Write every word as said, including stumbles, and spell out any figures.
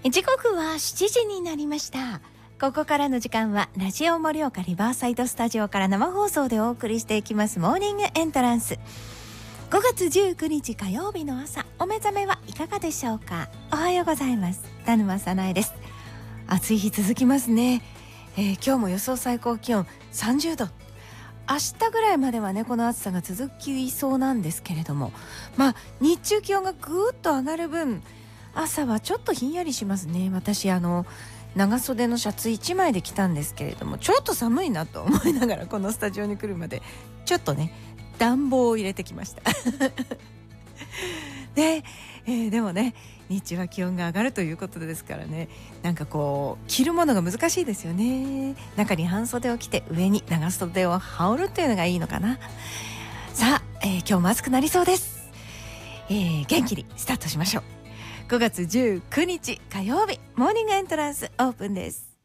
時刻はしちじになりました。ここからの時間はラジオ盛岡リバーサイドスタジオから生放送でお送りしていきますモーニングエントランス。ごがつじゅうくにち火曜日の朝、お目覚めはいかがでしょうか。おはようございます。田沼さなえです。暑い日続きますね、えー、今日も予想最高気温さんじゅうど、明日ぐらいまではねこの暑さが続きそうなんですけれども、まあ日中気温がぐーっと上がる分、朝はちょっとひんやりしますね。私あの長袖のシャツいちまいで来たんですけれども、ちょっと寒いなと思いながらこのスタジオに来るまでちょっとね暖房を入れてきましたで、えー、でもね日中は気温が上がるということですからね、なんかこう着るものが難しいですよね。中に半袖を着て上に長袖を羽織るというのがいいのかな。さあ、えー、今日も暑くなりそうです、えー、元気にスタートしましょう。ごがつじゅうくにち火曜日、モーニングエントランスオープンです。